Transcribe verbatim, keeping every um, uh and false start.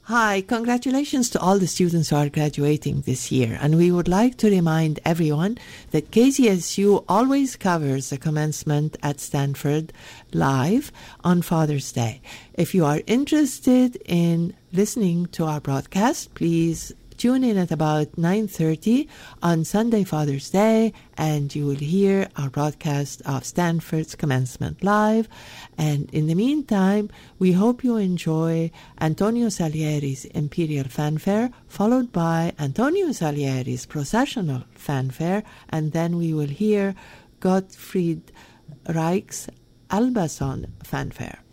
Hi, congratulations to all the students who are graduating this year. And we would like to remind everyone that K Z S U always covers the commencement at Stanford live on Father's Day. If you are interested in listening to our broadcast, please tune in at about nine thirty on Sunday, Father's Day, and you will hear our broadcast of Stanford's commencement live. And in the meantime, we hope you enjoy Antonio Salieri's Imperial Fanfare, followed by Antonio Salieri's Processional Fanfare, and then we will hear Gottfried Reich's Albason Fanfare.